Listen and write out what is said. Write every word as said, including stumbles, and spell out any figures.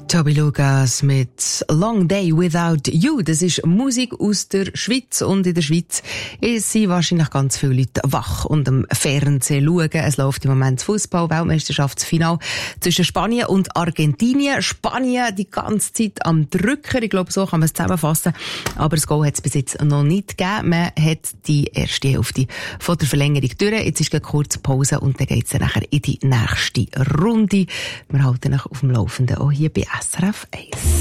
Toby Lucas mit Long Day Without You. Das ist Musik aus der Schweiz. Und in der Schweiz sind wahrscheinlich ganz viele Leute wach und am Fernsehen schauen. Es läuft im Moment das Fußball-Weltmeisterschaftsfinale zwischen Spanien und Argentinien. Spanien die ganze Zeit am Drücken. Ich glaube, so kann man es zusammenfassen. Aber das Goal hat es bis jetzt noch nicht gegeben. Man hat die erste Hälfte von der Verlängerung durch. Jetzt ist eine kurze Pause und dann geht es nachher in die nächste Runde. Wir halten euch auf dem Laufenden auch hier bei S R F eins.